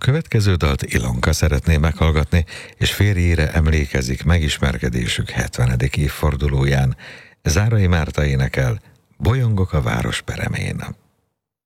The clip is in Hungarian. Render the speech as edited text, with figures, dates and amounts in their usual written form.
következő dalt Ilonka szeretné meghallgatni, és férjére emlékezik megismerkedésük 70. évfordulóján. Zárai Márta énekel, Bolyongok a város peremén.